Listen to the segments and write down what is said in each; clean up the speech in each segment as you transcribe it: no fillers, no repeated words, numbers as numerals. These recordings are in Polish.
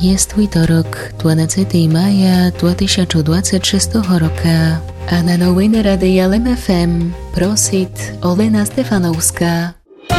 Jest wtorek, 12 maja 2026 roku, a na nowiny Radia LEM FM prosit Olena Stefanowska.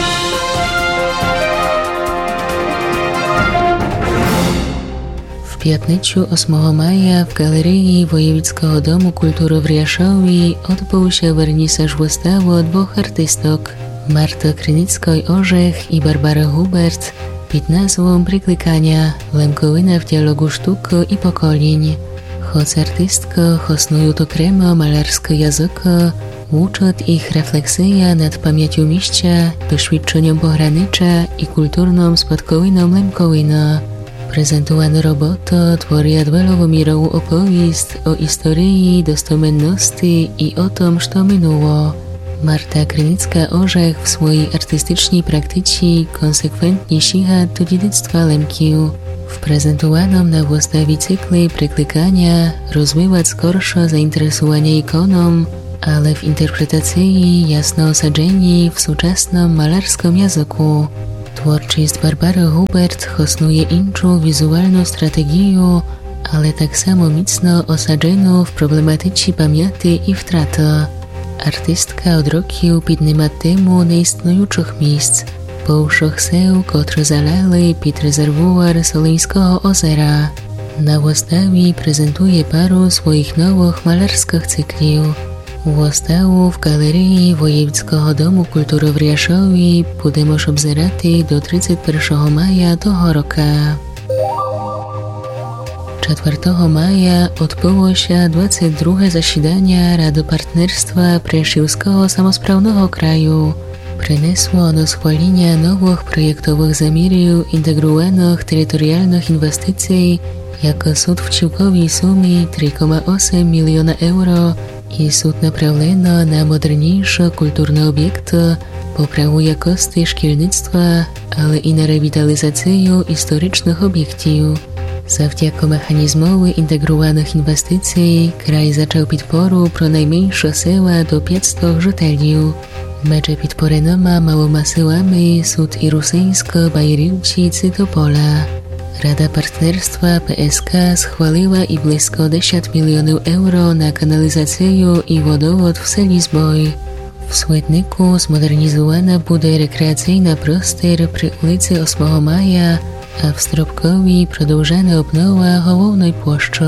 W piatniczu 8 maja w Galerii Wojewódzkiego Domu Kultury w Riaszowie odbył się wernisaż wystawy dwóch artystok, Marty Krynickiej-Orzech i Barbary Hubert, pod nazwą Priklikania Lemkowina w dialogu sztuki i pokoleń. Choć artystka hosnują to kremo malarskie języka, uczot ich refleksja nad pamięcią mieścia, doświadczeniem pogranicza i kulturną spadkowiną Lemkowina. Prezentowana robota tworzy wielowymierową opowieść o historii, dostomenności i o tym, co minęło. Marta Krynicka-Orzech w swojej artystycznej praktyce konsekwentnie sięga do dziedzictwa Lemkiów. W prezentowanym na wystawie cyklu Priklikania rozmywa skorsze zainteresowanie ikoną, ale w interpretacji jasno osadzeni w współczesnym malarskim języku. Twórczość Barbary Hubert hosnuje inczą wizualną strategię, ale tak samo mocno osadzoną w problematyce pamięci i wtraty. Artystka od roku podnieca temu nieistniejących miejsc, połszych seł, które zalali pod rezerwuar Soleńskiego ozera. Na wystawie prezentuje paru swoich nowych malarskich cykli. Wystawę w Galerii Wojewódzkiego Domu Kultury w Riaszowie będziemy obserwować do 31 maja tego roku. 4 maja odbyło się 22. zasiedanie Rady Partnerstwa Prešovského samosprawnego kraju. Przyniosło ono schwalenie nowych projektowych zamiarów integrowanych terytorialnych inwestycji, jako sud w ciłkowej sumie 3,8 miliona euro i sud naprawiono na moderniejsze kulturne obiekty, poprawę jakości szkolnictwa, ale i na rewitalizację historycznych obiektów. Zawdzięki mechanizmowi integrowanych inwestycji kraj zaczął podporu pro najmniejsze sela do 500 żyteliów. Mecze podporynoma małymi sełami sud i rusyńsko-bajeriłci Cytopola. Rada Partnerstwa PSK schwaliła i blisko 10 milionów euro na kanalizację i wodowód w Selizboj. W Słedniku zmodernizowana będzie rekreacyjna prostor przy ulicy 8 Maja, a w Stropkowi przedłużana obnowa Hołownej Płoszczy.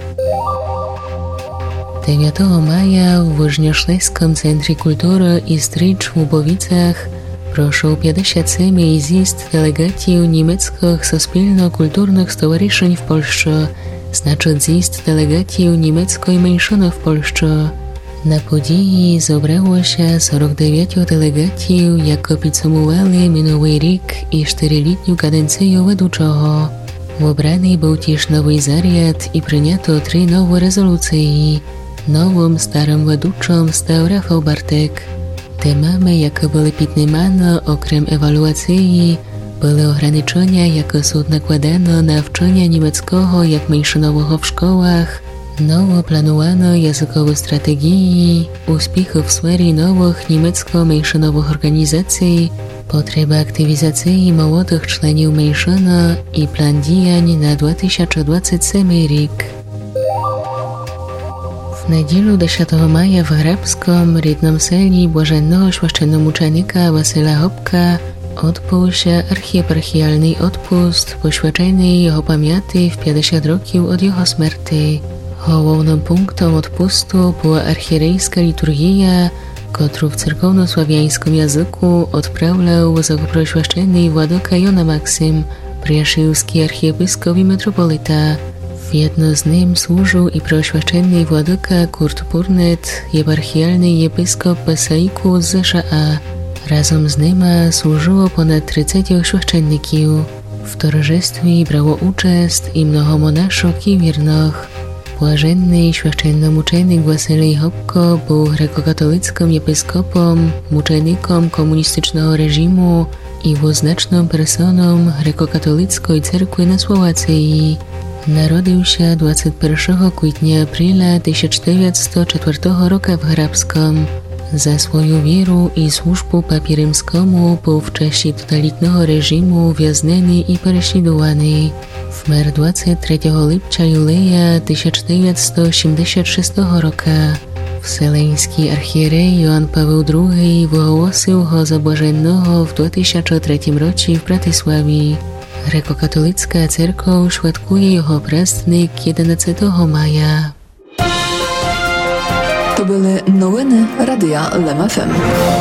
9 maja w Wożnioszleskim Centrum Kultury i Stryć w Łubowicach proszą 57 zjazd delegacji niemieckich sospólno-kulturnych stowarzyszeń w Polsce, znaczy zjazd delegacji niemieckiej mniejszości w Polsce. Na podії zebrało się 49 delegacji, jako podsumowali minuły rok i 4-letnią kadencję wedłuczego. Wybrany był też nowy zariad i przyjęto 3 nowe rezolucje. Nowym starym wedłuczym stał Rafał Bartek. Temami, jakie były podniesione okrem ewaluacji, były ograniczenia, jakie sąd nakładano na wczenie niemieckiego jak mniejszynowego w szkołach, nowo planowano językowe strategii, uspechy w sferze nowych niemiecko-mniejszynowych organizacji, potrzeba aktywizacji młodych członków mniejszyny i plan działań na 2027 rok. W niedzielę 10 maja w Hrabskim rytnym sali błażennego święcenomuczenika Wasyla Hopka odbył się archieparchialny odpust poświęcony jego pamięci w 50 roków od jego śmierci. Głównym punktem odpustu była archierejska liturgia, którą w cerkowno-sławiańskim języku odprawiał wysokopreświęcony Władyka Jona Maksym, preszywski archiepiskop i metropolita. W jedno z nim służył i preświęcony Władyka Kurt Purnet, eparchialny episkop Pesaiku z ZSZA. Razem z nim służyło ponad 30 święcenników. W towarzystwie brało uczest i mnoho monaszek i wiernych. Błażenny święcennomuczenik Wasylij Hopko był grekokatolickim episkopom, muczenikiem komunistycznego reżimu i wyznaczną personą grekokatolickiej cerkwi na Słowacji. Narodził się 21 kwietnia-aprila 1904 roku w Hrabskim. За свою віру і службу папі Римському був в часі тоталітного режиму ув'язнений і переслідуваний. Вмер 23 липня юлея 1976 року. Вселенський архієрей Йоанн Павел II виголосив його за блаженного в 2003 році в Братиславі. Греко-католицька церква святкує його праздник 11 мая. To były новини Радіо Лем ФМ.